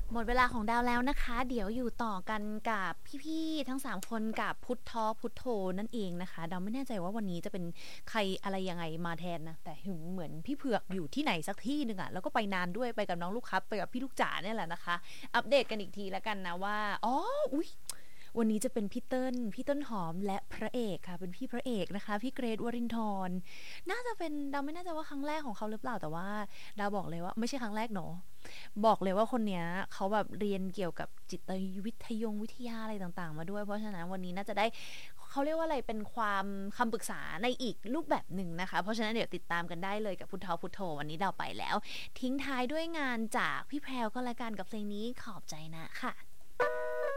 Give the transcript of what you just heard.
หมดเวลาของดาวแล้วนะคะเดี๋ยวอยู่ต่อกันกับพี่ๆทั้ง3คนกับพุทธอพุทโธนั่นเองนะคะดาวไม่แน่ใจว่าวันนี้จะเป็นใครอะไรยังไงมาแทนนะแต่เห็นเหมือนพี่เผือกอยู่ที่ไหนสักที่หนึ่งอะแล้วก็ไปนานด้วยไปกับน้องลูกครับไปกับพี่ลูกจ๋าเนี่ยแหละนะคะอัปเดตกันอีกทีแล้วกันนะว่าอุ๊ยวันนี้จะเป็นพี่เติ้ลหอมและพระเอกค่ะเป็นพี่พระเอกนะคะพี่เกรทวรินทร์น่าจะเป็นดาวไม่แน่ใจว่าครั้งแรกของเขาหรือเปล่าแต่ว่าดาวบอกเลยว่าไม่ใช่ครั้งแรกเนาะ บอกเลยว่าคนเนี้ยเขาแบบเรียนเกี่ยวกับจิตวิทยาอะไรต่างๆมาด้วยเพราะฉะนั้นวันนี้น่าจะได้เขาเรียกว่าอะไรเป็นความคำปรึกษาในอีกรูปแบบหนึ่งนะคะเพราะฉะนั้นเดี๋ยวติดตามกันได้เลยกับพุทโธวันนี้เราไปแล้วทิ้งท้ายด้วยงานจากพี่แพรวก็แล้วกันกับเพลงนี้ขอบใจนะค่ะ